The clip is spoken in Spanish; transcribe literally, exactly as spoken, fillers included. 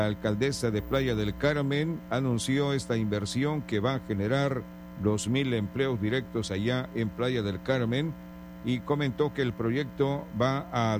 La alcaldesa de Playa del Carmen anunció esta inversión que va a generar dos mil empleos directos allá en Playa del Carmen y comentó que el proyecto va a